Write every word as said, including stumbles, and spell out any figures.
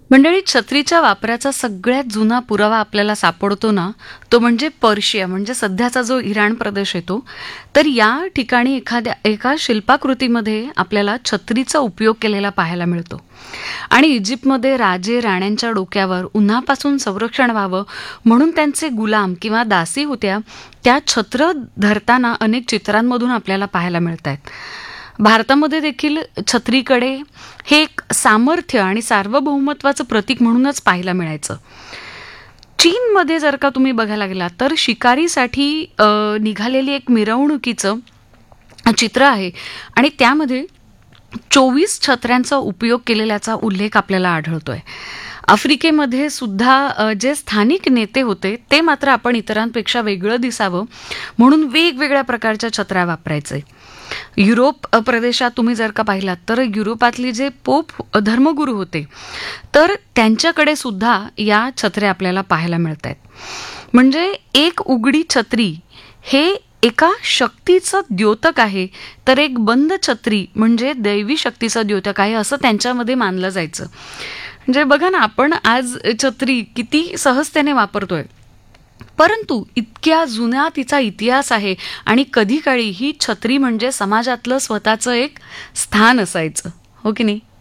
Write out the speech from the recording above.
मंडळी, छत्रीच्या वापराचा सगळ्यात जुना पुरावा आपल्याला सापडतो ना, तो म्हणजे पर्शिया, म्हणजे सध्याचा जो इराण प्रदेश येतो. तर या ठिकाणी एखाद्या एका शिल्पाकृतीमध्ये आपल्याला छत्रीचा उपयोग केलेला पाहायला मिळतो. आणि इजिप्तमध्ये राजे राण्यांच्या डोक्यावर उन्हापासून संरक्षण व्हावं म्हणून त्यांचे गुलाम किंवा दासी होत्या, त्या छत्र धरताना अनेक चित्रांमधून आपल्याला पाहायला मिळत आहेत. भारतामध्ये देखील छत्रीकडे हे एक सामर्थ्य आणि सार्वभौमत्वाचं प्रतीक म्हणूनच पाहायला मिळायचं. चीनमध्ये जर का तुम्ही बघायला गेलात तर शिकारीसाठी अ, निघालेली एक मिरवणुकीचं चित्र आहे आणि त्यामध्ये चोवीस छत्र्यांचा उपयोग केलेल्याचा उल्लेख आपल्याला आढळतोय. आफ्रिकेमध्ये सुद्धा अ, जे स्थानिक नेते होते ते मात्र आपण इतरांपेक्षा वेगळं दिसावं म्हणून वेगवेगळ्या प्रकारच्या छत्र्या वापरायचे. युरोप अ, प्रदेशात तुम्ही जर का पाहिलात तर युरोपातले जे पोप धर्मगुरू होते तर त्यांच्याकडे सुद्धा या छत्र्या आपल्याला पाहायला मिळत आहेत. म्हणजे एक उघडी छत्री हे एका शक्तीचं द्योतक आहे, तर एक बंद छत्री म्हणजे दैवी शक्तीचं द्योतक आहे असं त्यांच्यामध्ये मानलं जायचं. म्हणजे बघा ना, आपण आज छत्री किती सहजतेने वापरतोय, परंतु इतक्या जुन्या तिचा इतिहास आहे आणि कधी काळी ही छत्री म्हणजे समाजातलं स्वतःचं एक स्थान असायचं, हो की नाही?